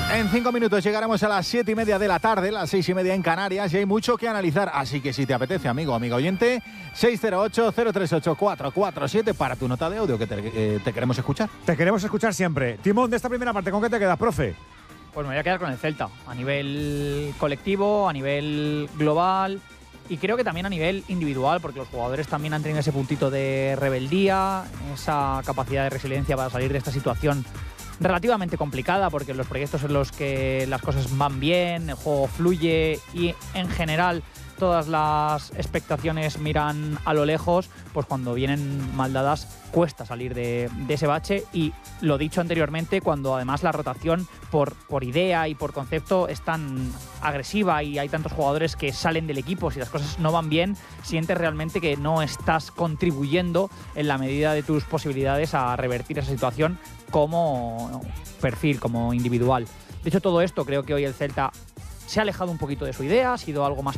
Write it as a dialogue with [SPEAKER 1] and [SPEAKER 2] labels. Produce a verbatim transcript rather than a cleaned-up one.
[SPEAKER 1] En cinco minutos llegaremos a las siete y media de la tarde, las seis y media en Canarias, y hay mucho que analizar. Así que si te apetece, amigo, amigo oyente, seis cero ocho, cero tres ocho, cuatro cuatro siete para tu nota de audio, que te, eh, te queremos escuchar.
[SPEAKER 2] Te queremos escuchar siempre. Timón, de esta primera parte, ¿con qué te quedas, profe?
[SPEAKER 3] Pues me voy a quedar con el Celta, a nivel colectivo, a nivel global y creo que también a nivel individual, porque los jugadores también han tenido ese puntito de rebeldía, esa capacidad de resiliencia para salir de esta situación relativamente complicada, porque los proyectos en los que las cosas van bien, el juego fluye y en general todas las expectaciones miran a lo lejos, pues cuando vienen mal dadas cuesta salir de, de ese bache. Y lo dicho anteriormente, cuando además la rotación por, por idea y por concepto es tan agresiva y hay tantos jugadores que salen del equipo, si las cosas no van bien, sientes realmente que no estás contribuyendo en la medida de tus posibilidades a revertir esa situación como perfil, como individual. De hecho, todo esto creo que hoy el Celta se ha alejado un poquito de su idea, ha sido algo más